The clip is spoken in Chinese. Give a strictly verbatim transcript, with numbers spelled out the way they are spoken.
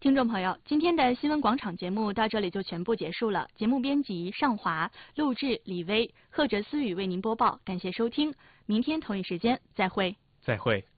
听众朋友，今天的新闻广场节目到这里就全部结束了。节目编辑尚华，录制李薇，贺哲思雨为您播报，感谢收听，明天同一时间再会。 再会。